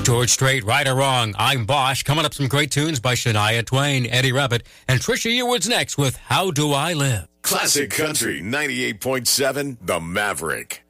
George Strait, Right or Wrong. I'm Bosch. Coming up, some great tunes by Shania Twain, Eddie Rabbitt, and Trisha Yearwood's next with How Do I Live? Classic Country 98.7, The Maverick.